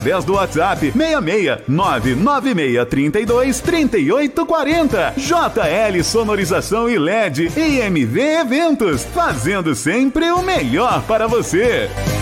através do WhatsApp 66 99632 3840. JL Sonorização e LED e MV Eventos, fazendo sempre o melhor para você.